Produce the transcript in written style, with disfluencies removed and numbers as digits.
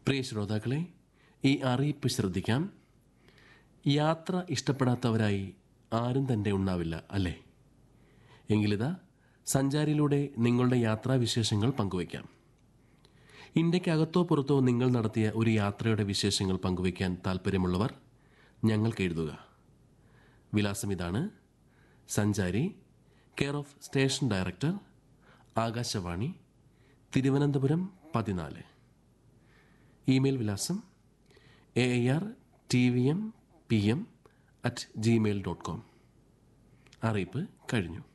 പ്രിയ ശ്രോതാക്കളെ, ഈ അറിയിപ്പ് ശ്രദ്ധിക്കാം. യാത്ര ഇഷ്ടപ്പെടാത്തവരായി ആരും തന്നെ ഉണ്ടാവില്ല, അല്ലേ? എങ്കിലിതാ സഞ്ചാരിയിലൂടെ നിങ്ങളുടെ യാത്രാവിശേഷങ്ങൾ പങ്കുവയ്ക്കാം. ഇന്ത്യക്കകത്തോ പുറത്തോ നിങ്ങൾ നടത്തിയ ഒരു യാത്രയുടെ വിശേഷങ്ങൾ പങ്കുവയ്ക്കാൻ താൽപ്പര്യമുള്ളവർ ഞങ്ങൾക്ക് എഴുതുക. വിലാസം ഇതാണ്: സഞ്ചാരി, care of station director, Akashvani, Thiruvananthapuram 14. Email വിലാസം airtvmpm@gmail.com. അറിയിപ്പ് കഴിഞ്ഞു.